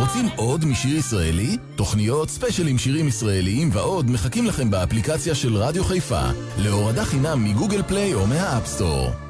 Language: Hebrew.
רוצים עוד משיר ישראלי? תוכניות, ספיישלים, שירים ישראליים ועוד מחכים לכם באפליקציה של רדיו חיפה. להורדה חינם מגוגל פליי או מהאפסטור.